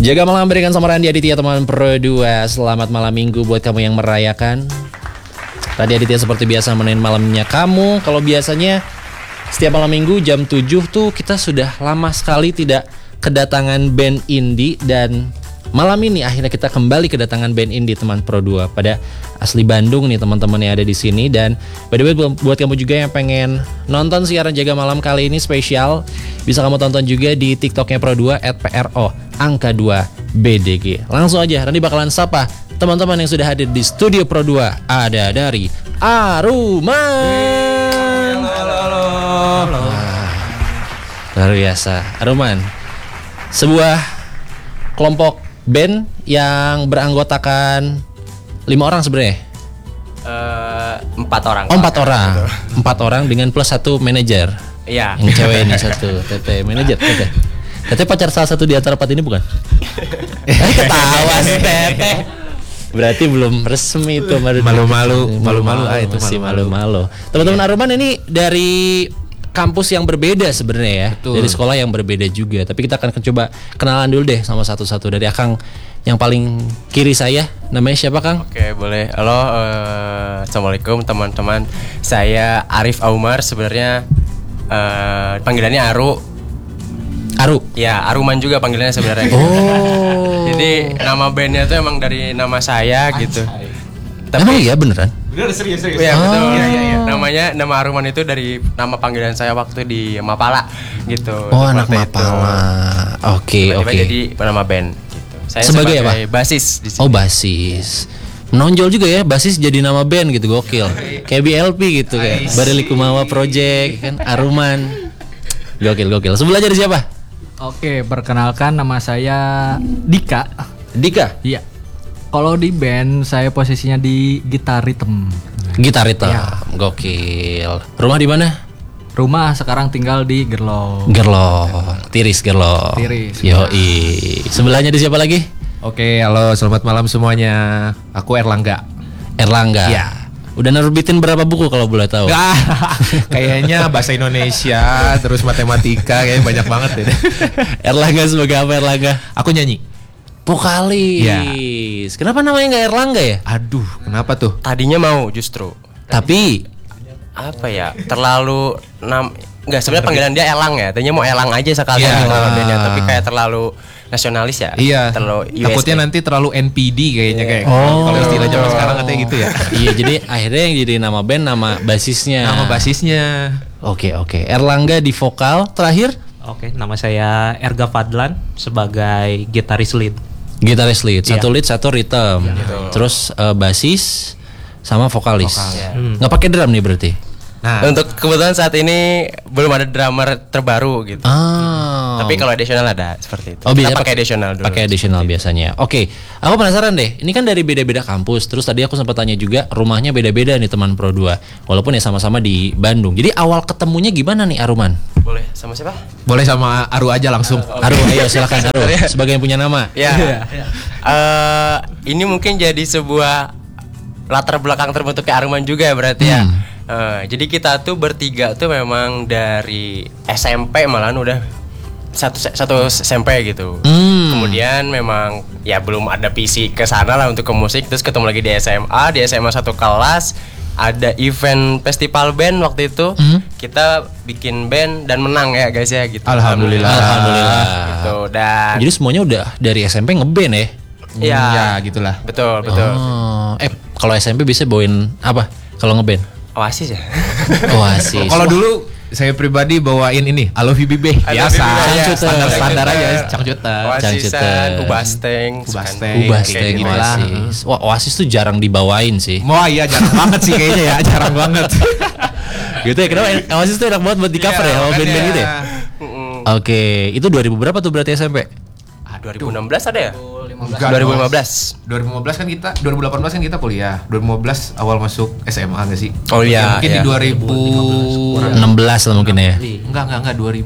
Jaga malam berikan sama Randy Aditya teman Pro 2. Selamat malam minggu buat kamu yang merayakan. Randy Aditya seperti biasa menemuin malamnya kamu. Kalau biasanya setiap malam minggu jam 7 tuh kita sudah lama sekali tidak kedatangan band indie. Dan malam ini akhirnya kita kembali kedatangan band indie teman Pro 2 pada asli Bandung nih teman-teman yang ada di sini. Dan by the way buat kamu juga yang pengen nonton siaran Jaga Malam kali ini spesial, bisa kamu tonton juga di TikToknya Pro 2 @PRO_2BDG. Langsung aja Randy bakalan sapa teman-teman yang sudah hadir di studio Pro 2. Ada dari Aruman. Halo. Luar biasa. Aruman, sebuah kelompok band yang beranggotakan 5 orang sebenarnya. 4 orang. Oh, 4 orang. 4 orang dengan plus 1 manajer. Iya. Yang cewek ini 1, Tete manajer. Tete pacar salah satu di antara 4 ini bukan? Ketawa sih Tete. Berarti belum resmi itu. Malu-malu itu masih malu-malu. Teman-teman Aruman ini dari kampus yang berbeda sebenarnya ya. Betul. Dari sekolah yang berbeda juga. Tapi kita akan coba kenalan dulu deh sama satu-satu. Dari Akang yang paling kiri saya, namanya siapa Kang? Oke, boleh. Halo, assalamualaikum teman-teman. Saya Arif Aumar, sebenarnya panggilannya Aru. Aru. Ya, Aruman juga panggilannya sebenarnya. Oh. Jadi nama bandnya tuh emang dari nama saya gitu. Emang iya beneran? Bener, serius. Iya, betul. Iya. Nama Aruman itu dari nama panggilan saya waktu di Mapala gitu. Oh, anak Waktu itu. Mapala. Oke. Jadi nama band gitu. Saya Sebagai apa? basis di sini. Oh, basis. Menonjol juga ya, basis jadi nama band gitu, gokil. Kayak BLP gitu kayak Bareli Kumawa Project kan, Aruman. Gokil. Sebelah jadi siapa? Oke, perkenalkan nama saya Dika. Dika. Iya. Kalau di band saya posisinya di gitar rhythm. Gitar itu. Ya. Gokil. Rumah di mana? Rumah sekarang tinggal di Gerlo. Tiris Gerlo. Tiris. Yoi. Sebelahnya di siapa lagi? Oke, halo, selamat malam semuanya. Aku Erlangga. Iya. Udah nerbitin berapa buku kalau boleh tahu? Kayaknya bahasa Indonesia, terus matematika, kayaknya banyak banget ya. Erlangga sebagai apa Erlangga? Aku nyanyi. Vokalis. Kenapa namanya nggak Erlangga ya? Aduh, kenapa tuh? Tadinya mau justru. Tapi Apa ya? Terlalu enggak, sebenarnya panggilan dia Elang ya. Tadinya mau Elang aja sekalian Iya. nama bandnya, tapi kayak terlalu nasionalis ya. Iya. Terlalu Takutnya USA. nanti terlalu NPD kayaknya kayak. Oh. Kalau istilah zaman sekarang katanya gitu ya. iya, jadi akhirnya yang jadi nama band nama basisnya. Nama basisnya. Oke. Erlangga di vokal. Terakhir Oke, nama saya Erga Fadlan sebagai gitaris lead. gitaris lead, Iya. satu lead, satu rhythm. Terus basis sama vokalis. Nggak pakai drum nih berarti. Nah, Untuk kebetulan saat ini belum ada drummer terbaru gitu. Tapi kalau additional ada seperti itu. Oh, Kita biasanya pakai additional dulu. Pakai additional biasanya. Oke, aku penasaran deh. Ini kan dari beda-beda kampus. Terus tadi aku sempat tanya juga rumahnya beda-beda nih teman Pro 2. Walaupun ya sama-sama di Bandung. Jadi awal ketemunya gimana nih Aruman? Boleh sama siapa? boleh sama Aru aja langsung. Aru, ayo silakan Aru. Sebagai yang punya nama. Ya. Ini mungkin jadi sebuah latar belakang terbentuknya Aruman juga ya berarti ya. Jadi kita tuh bertiga tuh memang dari SMP malahan udah satu SMP gitu. Kemudian memang ya belum ada visi ke sana lah untuk ke musik, terus ketemu lagi di SMA satu kelas, ada event festival band waktu itu. Kita bikin band dan menang ya guys ya gitu. Alhamdulillah. Gitu. Dan Jadi semuanya udah dari SMP ngeband ya? ya, Gitulah. betul. Oh, kalau SMP bisa bawain apa? Kalau ngeband? Oasis ya. Oasis. Kalau dulu saya pribadi bawain ini, I Love You Bibe. Biasa. Standar aja, cangcutan. Oasisan, Ubasteng, Ubasteng gitu gitu lah. Oasis. Wah, Oasis tuh jarang dibawain sih. Wah iya jarang banget sih kayaknya ya, jarang banget. Gitu ya, kenapa Oasis tuh enak banget buat di cover ya, sama band-band gitu ya? Oke, itu 2000 berapa tuh berarti SMP? 2016 ada ya? 2015 kan kita 2018 kan kita kuliah. 2015 awal masuk SMA enggak sih? Oh iya, Mungkin iya. di 2000 16 lah mungkin ya. enggak 2000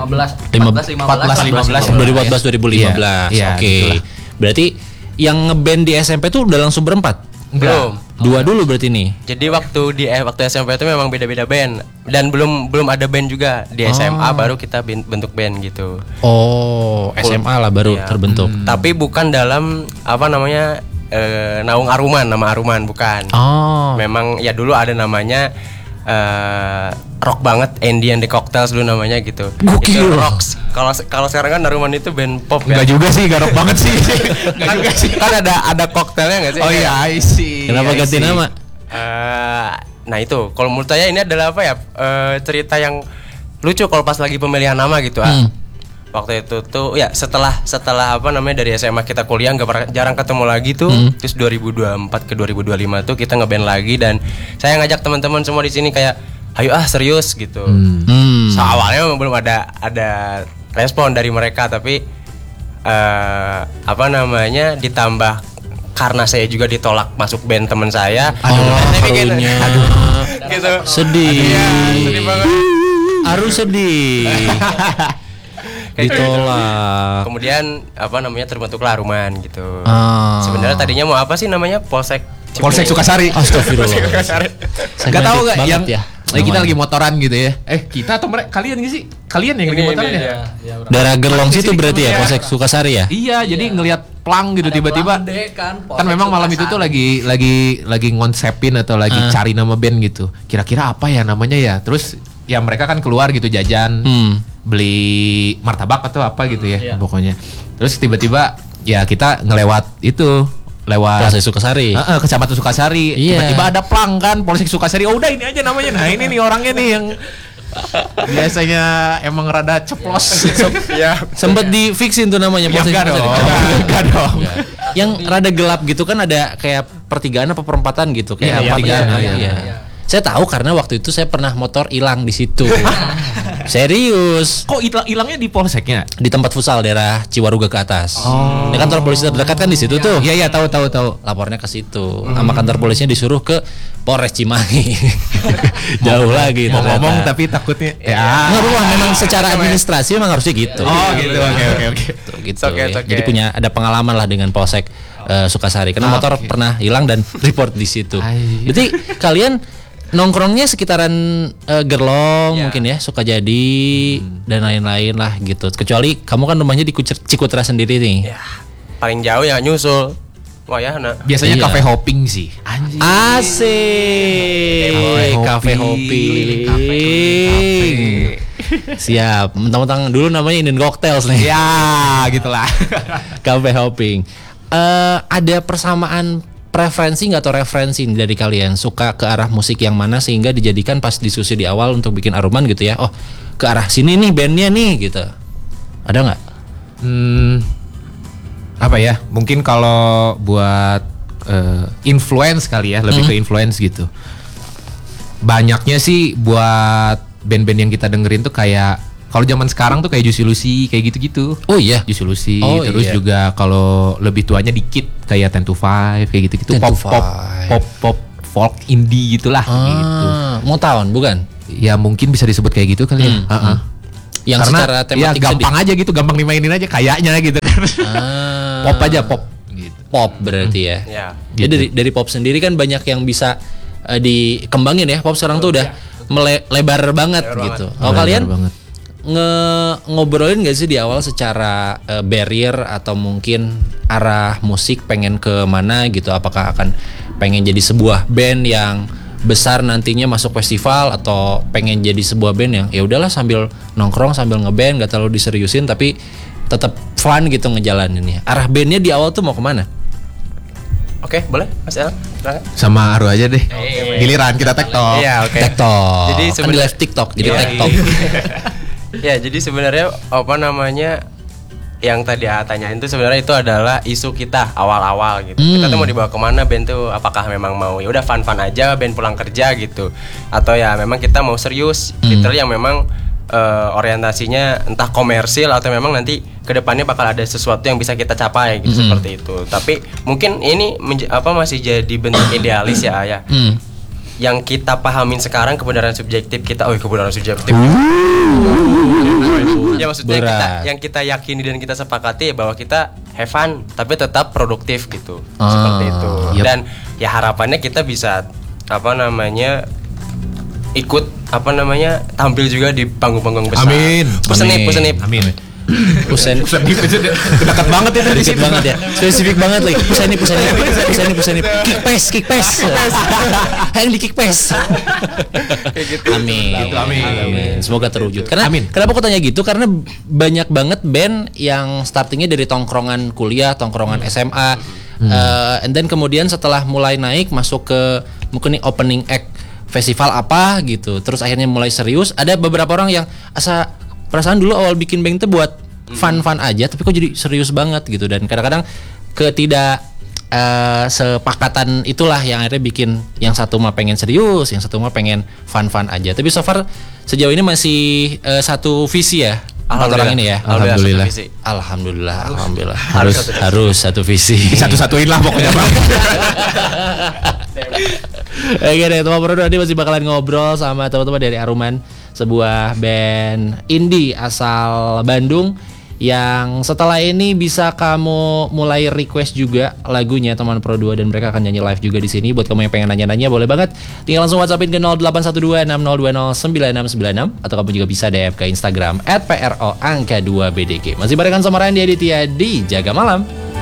15 2014 2015. Iya, Oke. gitulah. Berarti yang ngeband di SMP tuh udah langsung berempat? Enggak. Dua dulu berarti nih. Jadi waktu SMP itu memang beda-beda band dan belum ada band juga di SMA baru kita bentuk band gitu. Oh, SMA lah baru Iya. terbentuk. Tapi bukan dalam apa namanya Naung Aruman, nama Aruman bukan. Oh. Memang ya dulu ada namanya rock banget, Andy and the Cocktails dulu namanya gitu. Gokil. Itu rocks. Kalau sekarang kan Aruman itu band pop ya. Enggak juga sih, garok banget sih. Enggak juga sih. Kan ada koktelnya nggak sih? Oh iya, I see. Kenapa I ganti see. nama? Nah itu, kalau menurut saya ini adalah apa ya? Cerita yang lucu kalau pas lagi pemilihan nama gitu. Waktu itu tuh ya setelah apa namanya dari SMA kita kuliah jarang ketemu lagi tuh. Terus 2024 ke 2025 tuh kita ngeband lagi dan saya ngajak teman-teman semua di sini kayak ayo serius gitu. So awalnya memang belum ada respon dari mereka tapi apa namanya ditambah karena saya juga ditolak masuk band teman saya. Harunya. Gitu. Sedih. Iya, sedih banget. Harus sedih. Ditolak. Kemudian apa namanya terbentuklah Aruman gitu. Ah. Sebenarnya tadinya mau apa sih namanya Polsek Polsek Sukasari. Astagfirullah. Enggak tahu enggak yang ya. kita lagi motoran gitu ya. Kita atau mereka kalian gak sih? Kalian yang lagi motoran ya? Daerah Gerlong situ berarti ya, Polsek Sukasari ya? Iya, jadi ngelihat plang gitu tiba-tiba. Kan memang malam itu tuh lagi ngonsepin atau lagi cari nama band gitu. Kira-kira apa ya namanya ya? Terus ya mereka kan keluar gitu jajan, beli martabak atau apa gitu ya pokoknya. Terus tiba-tiba ya kita lewat Polsek Sukasari. Kecamatan Sukasari. Iya. Tiba-tiba ada plang kan Polsek Sukasari. Oh udah ini aja namanya. Nah ini nih orangnya nih yang biasanya emang rada ceplos. ya. Sempet di fixin tuh namanya Polsek enggak Sukasari. dong. Enggak dong. Yang rada gelap gitu kan ada kayak pertigaan apa perempatan gitu kayak Iya, pertigaan. iya. Iya. Saya tahu karena waktu itu saya pernah motor hilang di situ. Serius. Kok hilangnya di polseknya? Di tempat futsal daerah Ciwaruga ke atas. Ini kantor polisi terdekat kan di situ tuh. Iya tahu. Lapornya ke situ. Sama kantor polisinya disuruh ke Polres Cimahi. Jauh lagi Mau ternyata. ngomong tapi takutnya Nggak apa-apa, memang secara administrasi memang harusnya gitu. Oh gitu. Oke. Gitu. It's Ya. okay. Jadi ada pengalaman lah dengan Polsek Sukasari. Karena motor pernah hilang dan report di situ. Berarti kalian nongkrongnya sekitaran Gerlong mungkin ya, Sukajadi dan lain-lain lah gitu. Kecuali kamu kan rumahnya di Cikutra sendiri nih. Ya, paling jauh ya nyusul. Wah ya, nah. Biasanya Iya. cafe hopping sih. Anjing. Asik. Cafe hopping. Siap. Mentang-mentang dulu namanya Indian Cocktails nih. Ya, gitulah. Cafe hopping. Ada persamaan preferensi nggak atau referensi dari kalian suka ke arah musik yang mana sehingga dijadikan pas diskusi di awal untuk bikin Aruman gitu ya? Oh, ke arah sini nih bandnya nih gitu. Ada nggak? Apa ya? Mungkin kalau buat influence kali ya, lebih ke influence gitu. Banyaknya sih buat band-band yang kita dengerin tuh kayak kalau zaman sekarang tuh kayak Juicy Lucy kayak gitu-gitu. Oh iya. Juicy Lucy, Oh, terus iya. juga kalau lebih tuanya dikit kayak 10 to 5 kayak gitu-gitu. 10 to Pop folk indie gitulah gitu. Motown bukan? Ya mungkin bisa disebut kayak gitu kali ya. Yang Karena secara ya tematik gampang aja gitu, gampang dimainin aja kayaknya gitu kan. Pop aja pop gitu. Pop berarti ya. Ya. Jadi dari pop sendiri kan banyak yang bisa dikembangin ya. Pop sekarang tuh udah lebar banget gitu. Kalau Lebar kalian banget. ngobrolin gak sih di awal secara barrier atau mungkin arah musik pengen ke mana gitu? Apakah akan pengen jadi sebuah band yang besar nantinya masuk festival atau pengen jadi sebuah band yang ya udahlah sambil nongkrong sambil ngeband gak terlalu diseriusin tapi tetap fun gitu ngejalaninnya. Arah bandnya di awal tuh mau kemana? Oke, boleh Mas El? Silakan. Sama Aru aja deh. Giliran kita tektok. Iya, oke. TikTok. Jadi Kan di sebenarnya- live TikTok jadi Iya. TikTok. Ya, jadi sebenarnya apa namanya yang tadi tanyain itu sebenarnya itu adalah isu kita awal-awal gitu. Kita tuh mau dibawa kemana band tuh? Apakah memang mau ya udah fun-fun aja band pulang kerja gitu, atau ya memang kita mau serius, literally yang memang orientasinya entah komersil atau memang nanti kedepannya bakal ada sesuatu yang bisa kita capai gitu seperti itu. Tapi mungkin ini masih jadi bentuk idealis ya. Yang kita pahamin sekarang kebenaran subjektif kita. Kebenaran subjektif. Ya maksudnya Berat. yang kita yakini dan kita sepakati bahwa kita have fun tapi tetap produktif gitu. Seperti itu. Yep. Dan ya harapannya kita bisa ikut tampil juga di panggung-panggung besar. Amin. Pusenip. Amin. Pusen Dekat banget itu di Spesifik situ. banget ya. Spesifik banget lagi. Pusenip. Kick pass. Yang di kick pass. Amin. Gitu, amin. Semoga terwujud. Karena Amin. kenapa aku tanya gitu? Karena banyak banget band yang startingnya dari tongkrongan kuliah, tongkrongan SMA, and then kemudian setelah mulai naik masuk ke mungkin nih opening act festival apa gitu. Terus akhirnya mulai serius. Ada beberapa orang yang perasaan dulu awal bikin band itu buat fun-fun aja, tapi kok jadi serius banget gitu. Dan kadang-kadang ketidak sepakatan itulah yang akhirnya bikin yang satu mah pengen serius, yang satu mah pengen fun-fun aja. Tapi so far sejauh ini masih satu visi ya. Empat orang ini ya. Alhamdulillah. Satu visi. Alhamdulillah. Harus satu visi. Satu-satuin lah pokoknya Bang. Oke deh, teman Produ nanti masih bakalan ngobrol sama teman-teman dari Aruman, sebuah band indie asal Bandung yang setelah ini bisa kamu mulai request juga lagunya teman Pro 2 dan mereka akan nyanyi live juga di sini. Buat kamu yang pengen nanya-nanya boleh banget tinggal langsung WhatsAppin ke 081260209696 atau kamu juga bisa DM ke Instagram @pro_2bdg. Masih barengan sama Randy Aditya di Jaga Malam.